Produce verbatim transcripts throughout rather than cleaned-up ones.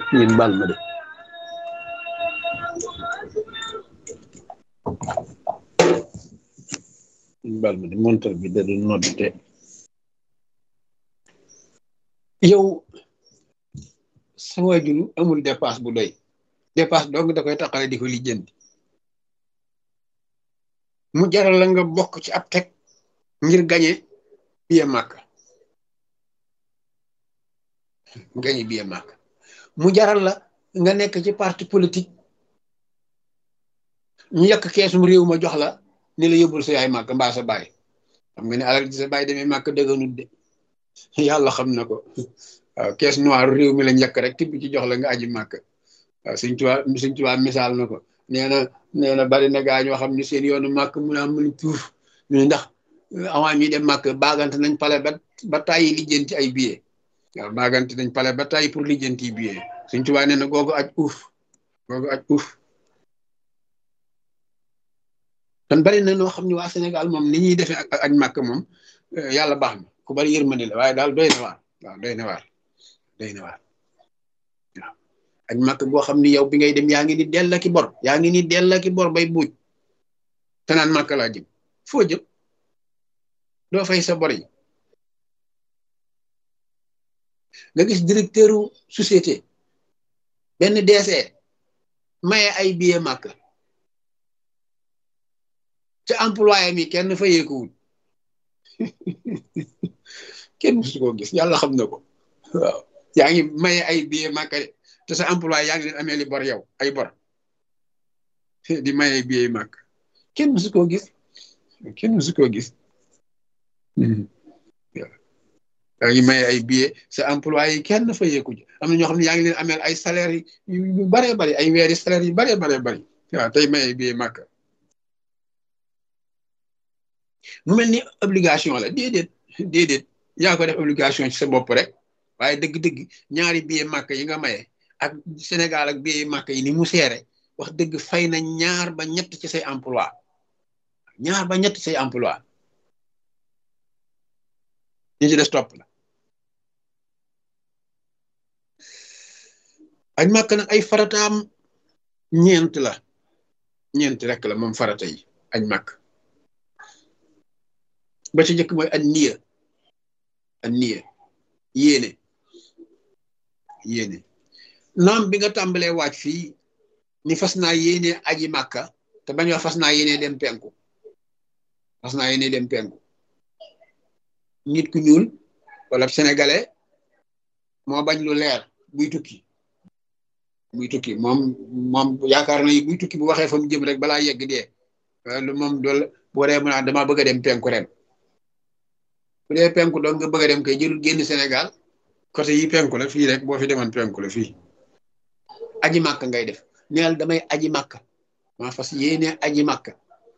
ngeen baal ma de ngeen baal ma de montar bi da doon noddte yow sa waajur amul dépasse bu doy dépasse dong da koy taxale di ko lijjanti mu jaral la nga bokk ci ab teg ngir gañe biye màkk gañe biye màkk mu jaral la nga nekk ci parti politique ñu yàq keesum réew ma jox la ni la yóbbul sa yaay màkk mbaa sa baay xam nga ne alal ji sa baay demee màkk dëgganut de yàlla xam na ko waaw kees noir réew mi la njëkk rek tibb ci jox la nga aji màkk waaw Sëñ Tuubaa Sëñ Tuubaa misaal na ko nee na nee na bari na gaa ñoo xam ne seen yoonu màkk mun a mën tuuf ñu ndax avant ñuy dem màkk baagante nañ pale ba ba tàyyi lijjanti ay billet waaw baagante nañ pale ba tàyyi pour lijjanti billet Sëñ Tuubaa nee na googu aj uuf googu aj uuf kon bari na noo xam ne waa Sénégal moom ni ñuy defee ak aj màkk moom yàlla baax na ku bari yërmande la waaye daal doy na waar waaw doy na waar doy na waar waaw aj màkk boo xam ni yow bi ngay dem yaa ngi ni dell ki bor yaa ngi ni dell ki bor bay buuj te naan màkk laa jëm foo jëm doo fay sa bor yi nga gis directeuru société benn D C maye ay billet màkk ca employé mi kenn fayeekuwul kenn musu koo gis yàlla xam na ko waaw yaa ngi maye ay billet màkk te sa employé yaa ngi leen amee li bor yow ay bor di maye ay billet màkk kenn musu koo gis kenn musu koo gis yaa ngi maye ay billet sa employé yi kenn fayeeku ji am na ñoo xam ne yaa ngi leen ameel ay salaire yu baree bari ay weeri salaire yu baree baree bari waaw tey maye ay billet màkk mu mel ni obligation la déedéet déedéet yaa ko def obligation ci sa bopp rek waaye dëgg-dëgg ñaari billet màkk yi nga maye ak Sénégal ak billet màkk yi ni mu seere wax dëgg fay na ñaar ba ñett ci say emploi ñaar ba ñett say emploi ñu ci des topp la aj màkk nag ay farataam ñeent la ñeent rek la moom farata yi aj màkk ba ci njëkk mooy an niya an niya yéene yéene naam bi nga tàmbalee waaj fii ni fas naa yéene aji màkka te bañ wax fas naa yéene dem penku fas naa yéene dem penku nit ku ñuul wala sénégalais moo bañ lu leer buy tukki buy tukki moom moom yaakaar na buy tukki bu waxee fa mu jëm rek balaa yegg dee lu moom dool bu waree mën a dama bëgg a dem penku ren bu dee penku donc nga bëgg a dem kay jëlul génn Sénégal côté yi penku la fii rek boo fi demoon penku la fii aji màkk ngay def neel damay aji màkk maa fas yéene aji màkk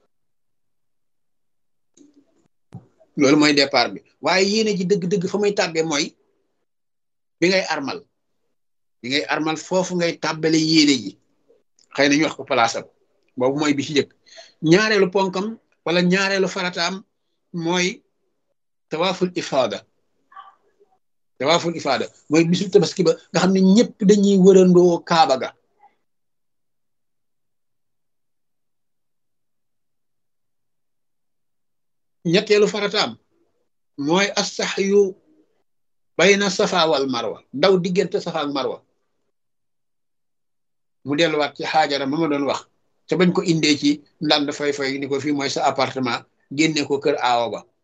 loolu mooy départ bi waaye yéene ji dëgg-dëgg fa muy tàbbee mooy bi ngay armal bi ngay armal foofu ngay tàbbale yéene ji xëy na ñu wax ko palaasam boobu mooy bi ci jëkk ñaareelu ponkam wala ñaareelu farataam mooy tawaaful ifaada tawaaful ifaada mooy bisu tabaski ba nga xam ne ñëpp dañuy wërandoo kaaba ga ñetteelu farataam mooy as-sa'yu bayna safa wal marwa daw diggante safa ak marwa mu delluwaat ci xaajara ma ma doon wax te bañ ko indee ci ndànd fay fay ni ko fii mooy sa appartement génne ko kër aawa ba